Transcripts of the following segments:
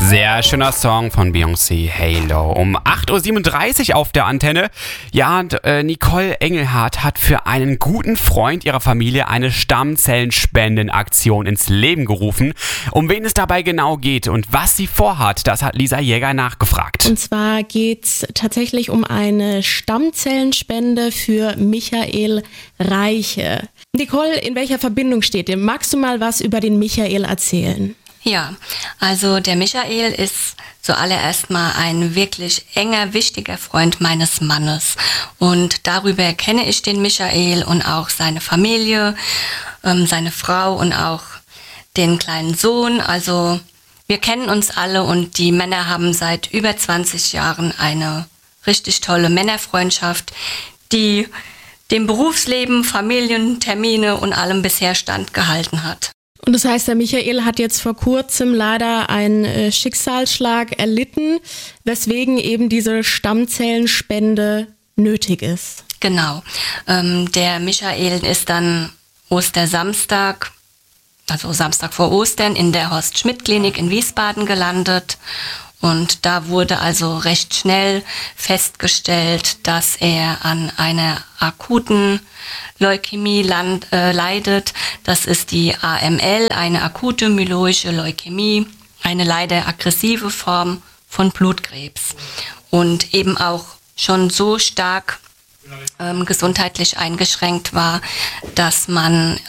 Sehr schöner Song von Beyoncé, Halo. Um 8.37 Uhr auf der Antenne. Ja, und Nicole Engelhardt hat für einen guten Freund ihrer Familie eine Stammzellenspendenaktion ins Leben gerufen. Um wen es dabei genau geht und was sie vorhat, das hat Lisa Jäger nachgefragt. Und zwar geht es tatsächlich um eine Stammzellenspende für Michael Reiche. Nicole, in welcher Verbindung steht ihr? Magst du mal was über den Michael erzählen? Ja, also der Michael ist zuallererst mal ein wirklich enger, wichtiger Freund meines Mannes. Und darüber kenne ich den Michael und auch seine Familie, seine Frau und auch den kleinen Sohn. Also wir kennen uns alle und die Männer haben seit über 20 Jahren eine richtig tolle Männerfreundschaft, die dem Berufsleben, Familien, Termine und allem bisher standgehalten hat. Und das heißt, der Michael hat jetzt vor kurzem leider einen Schicksalsschlag erlitten, weswegen eben diese Stammzellenspende nötig ist. Genau. Der Michael ist dann Ostersamstag, also Samstag vor Ostern, in der Horst-Schmidt-Klinik in Wiesbaden gelandet. Und da wurde also recht schnell festgestellt, dass er an einer akuten Leukämie leidet. Das ist die AML, eine akute myeloische Leukämie, eine leider aggressive Form von Blutkrebs. Und eben auch schon so stark gesundheitlich eingeschränkt war, dass man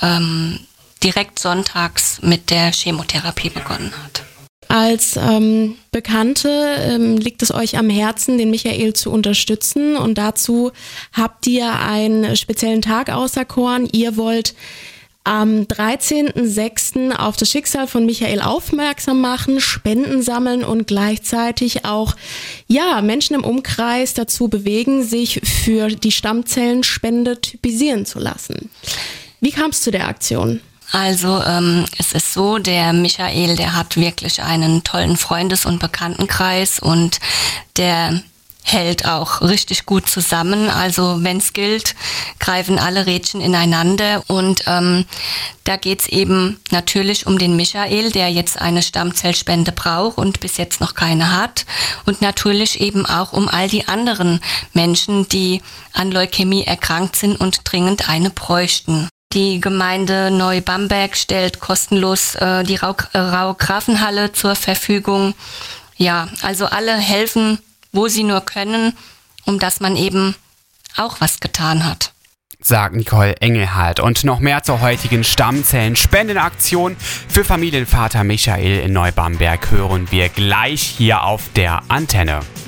direkt sonntags mit der Chemotherapie begonnen hat. Als Bekannte liegt es euch am Herzen, den Michael zu unterstützen, und dazu habt ihr einen speziellen Tag auserkoren. Ihr wollt am 13.06. auf das Schicksal von Michael aufmerksam machen, Spenden sammeln und gleichzeitig auch Menschen im Umkreis dazu bewegen, sich für die Stammzellenspende typisieren zu lassen. Wie kam es zu der Aktion? Also es ist so, der Michael, der hat wirklich einen tollen Freundes- und Bekanntenkreis und der hält auch richtig gut zusammen. Also wenn es gilt, greifen alle Rädchen ineinander und da geht's eben natürlich um den Michael, der jetzt eine Stammzellspende braucht und bis jetzt noch keine hat, und natürlich eben auch um all die anderen Menschen, die an Leukämie erkrankt sind und dringend eine bräuchten. Die Gemeinde Neubamberg stellt kostenlos die Rau-Grafenhalle zur Verfügung. Ja, also alle helfen, wo sie nur können, um dass man eben auch was getan hat. Sagt Nicole Engelhardt. Und noch mehr zur heutigen Stammzellenspendenaktion für Familienvater Michael in Neubamberg hören wir gleich hier auf der Antenne.